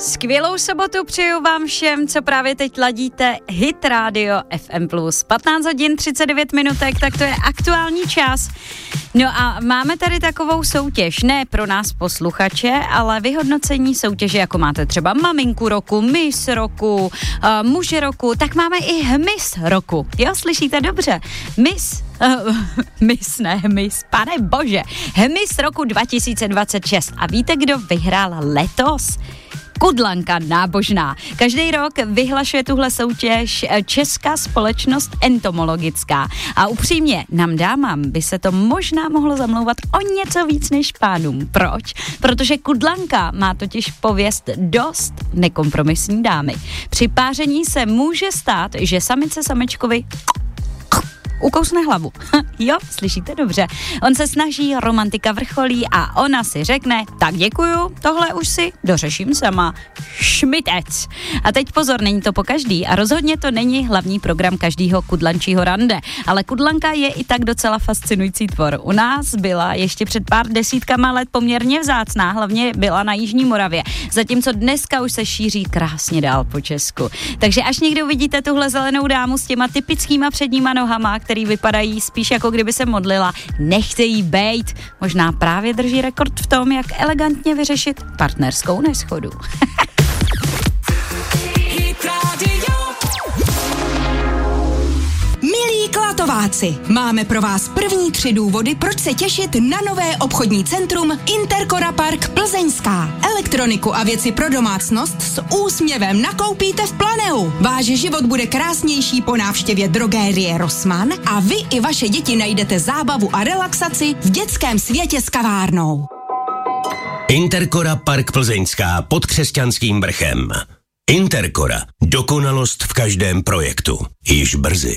Skvělou sobotu přeju vám všem, co právě teď ladíte Hit Radio FM+. 15 hodin 39 minutek, tak to je aktuální čas. No a máme tady takovou soutěž, ne pro nás posluchače, ale vyhodnocení soutěže, jako máte třeba maminku roku, miss roku, muže roku, tak máme i hmyz roku. Jo, slyšíte dobře? Miss, pane bože, hmyz roku 2026. A víte, kdo vyhrál letos? Kudlanka nábožná. Každý rok vyhlašuje tuhle soutěž Česká společnost entomologická. A upřímně, nám dámám by se to možná mohlo zamlouvat o něco víc než pánům. Proč? Protože Kudlanka má totiž pověst dost nekompromisní dámy. Při páření se může stát, že samice samečkovi ukousne hlavu. Jo, slyšíte dobře. On se snaží, romantika vrcholí a ona si řekne, tak děkuju, tohle už si dořeším sama. Šmitec. A teď pozor, není to po každý a rozhodně to není hlavní program každýho kudlančího rande, ale Kudlanka je i tak docela fascinující tvor. U nás byla ještě před pár desítkama let poměrně vzácná, hlavně byla na Jižní Moravě, zatímco dneska už se šíří krásně dál po Česku. Takže až někdy uvidíte tuhle zelenou dámu s těma typickýma předníma nohama, který vypadají spíš jako kdyby se modlila, nechte jí bejt. Možná právě drží rekord v tom, jak elegantně vyřešit partnerskou neshodu. Milí klatováci, máme pro vás první 3 důvody, proč se těšit na nové obchodní centrum Intercora Park Plzeňská. Elektroniku a věci pro domácnost s úsměvem nakoupíte v Planeu. Váš život bude krásnější po návštěvě drogérie Rossmann a vy i vaše děti najdete zábavu a relaxaci v dětském světě s kavárnou. Intercora Park Plzeňská pod Křesťanským vrchem. Intercora. Dokonalost v každém projektu. Již brzy.